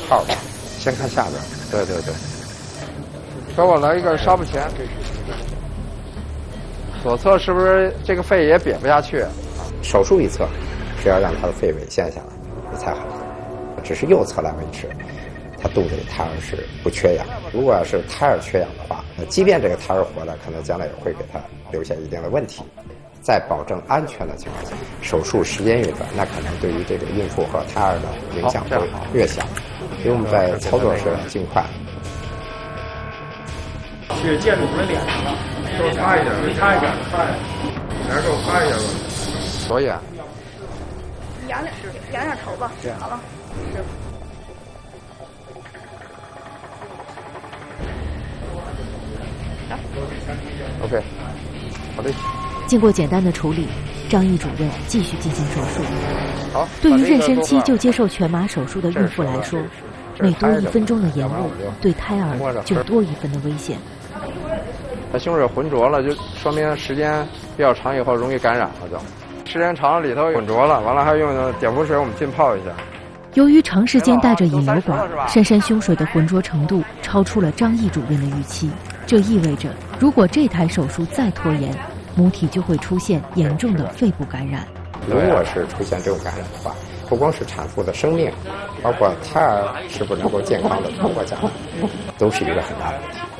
泡吧，先看下边。对对对。给我来一个纱布钳。左侧是不是这个肺也瘪不下去？手术一侧是要让他的肺围陷下来才好，只是右侧来维持他肚子里胎儿是不缺氧。如果要是胎儿缺氧的话，即便这个胎儿活了，可能将来也会给他留下一定的问题。在保证安全的情况下，手术时间越短，那可能对于这个孕妇和胎儿的影响会越小。所以我们在操作时尽快。 血溅住我们脸上了，给我擦一下，擦一下，擦一下，来给我擦一下吧。 左眼。 仰点头吧。好了。是。 OK， 好的。 经过简单的处理，张毅主任继续进行手术。 好， 对于妊娠期就接受全麻手术的孕妇来说，每多1分钟的延误，对胎儿就多1分的危险。 它胸水浑浊了，就说明时间比较长以后容易感染了就。时间长了里头浑浊了，完了还用碘伏水我们浸泡一下。 由于长时间带着引流管，珊珊胸水的浑浊程度超出了张毅主任的预期。这意味着，如果这台手术再拖延，母体就会出现严重的肺部感染。 如果是出现这种感染的话，不光是产妇的生命，包括胎儿是不是能够健康的通过家庭，都是一个很大的问题。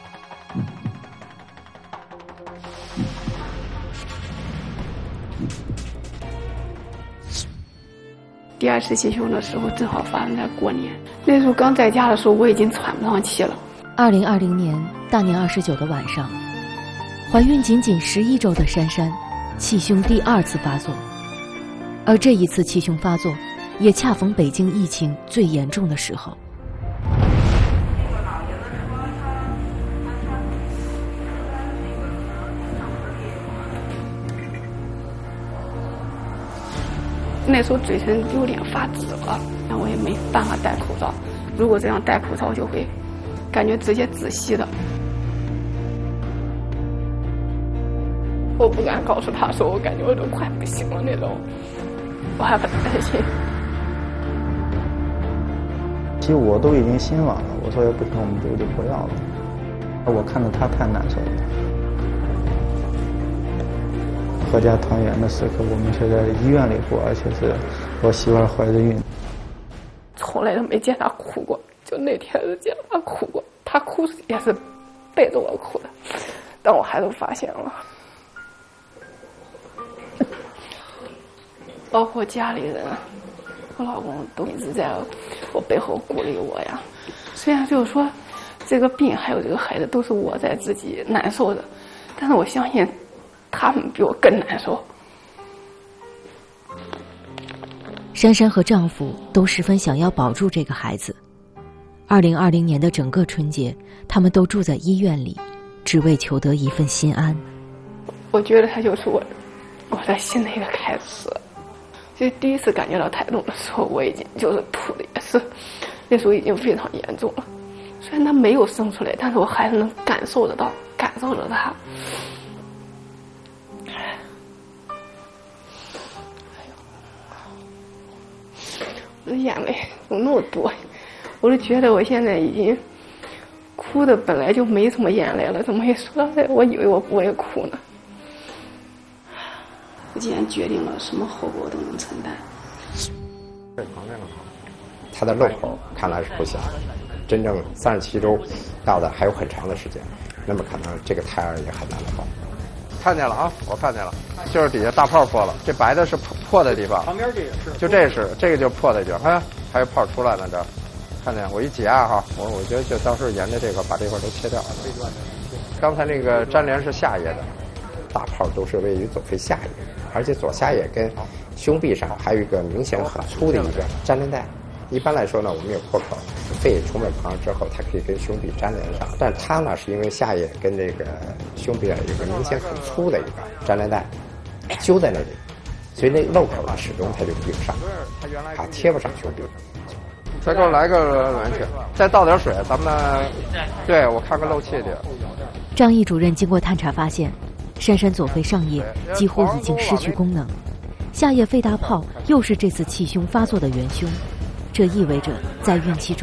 第2次气胸的时候正好发生在过年，那时候刚在家的时候我已经喘不上气了。 2020年大年29的晚上，怀孕仅11周的珊珊，气胸第2次发作，而这一次气胸发作，也恰逢北京疫情最严重的时候。 那时候嘴唇有点发紫了，那我也没办法戴口罩。如果这样戴口罩，就会感觉直接窒息的。我不敢告诉他说，我感觉我都快不行了那种，我还很担心。 其实我都已经心软了，我说要不行，我们就不要了。我看着他太难受了。阖家团圆的时刻，我们是在医院里过，而且是我媳妇儿怀着孕。 从来都没见他哭过，就那天是见他哭过，他哭也是背着我哭的，但我还是发现了。包括家里人，我老公都一直在我背后鼓励我呀。虽然就是说，这个病还有这个孩子都是我在自己难受的，但是我相信他们比我更难受。 珊珊和丈夫都十分想要保住这个孩子。2020年的整个春节，他们都住在医院里，只为求得一份心安。 我觉得他就是我的新的一个开始。就第一次感觉到胎动的时候，我已经就是吐的也是，那时候已经非常严重了。虽然他没有生出来，但是我还是能感受得到，感受着他。我的眼泪怎么那么多？我就觉得我现在已经哭的本来就没什么眼泪了，怎么一说到这，我以为我不会哭呢。我既然决定了，什么后果我都能承担。 他的漏口看来是不小，真正37周到的还有很长的时间，那么可能这个胎儿也很难保。看见了啊，我看见了，就是底下大泡破了，这白的是破的地方， 旁边这也是， 就这个就破的地方，看还有泡出来了这，看见我一解啊哈，我觉得就到时候沿着这个把这块都切掉了。刚才那个粘连是下叶的，大泡都是位于左肺下叶，而且左下叶跟胸壁上还有一个明显很粗的一个粘连带。一般来说呢，我们有破口，肺充满旁之后，它可以跟胸壁粘连上。但它呢，是因为下叶跟这个胸壁上有一个明显很粗的一个粘连带，揪在那里，所以那漏口呢始终它就闭不上，它贴不上胸壁。再给我来个暖水，再倒点水，咱们对我看看漏气的。 张毅主任经过探查发现，珊珊左肺上叶几乎已经失去功能，下叶肺大泡又是这次气胸发作的元凶。这意味着在孕期中